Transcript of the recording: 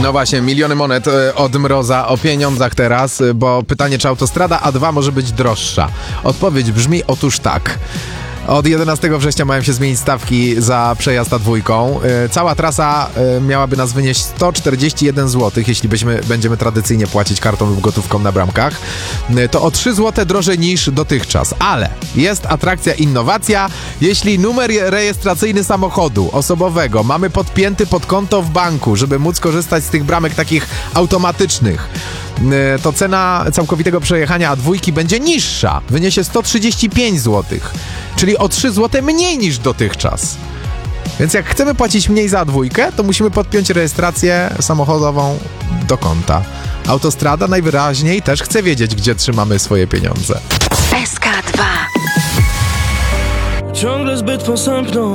No właśnie, miliony monet od Mroza o pieniądzach teraz, bo pytanie, czy autostrada A2 może być droższa? Odpowiedź brzmi otóż tak. Od 11 września mają się zmienić stawki za przejazd A2. Cała trasa miałaby nas wynieść 141 zł, jeśli będziemy tradycyjnie płacić kartą lub gotówką na bramkach. To o 3 zł drożej niż dotychczas, ale jest atrakcja innowacja. Jeśli numer rejestracyjny samochodu osobowego mamy podpięty pod konto w banku, żeby móc korzystać z tych bramek takich automatycznych, to cena całkowitego przejechania A2 będzie niższa, wyniesie 135 zł, czyli o 3 zł mniej niż dotychczas. Więc jak chcemy płacić mniej za A2, to musimy podpiąć rejestrację samochodową do konta. Autostrada najwyraźniej też chce wiedzieć, gdzie trzymamy swoje pieniądze. SK2. Ciągle zbyt posępną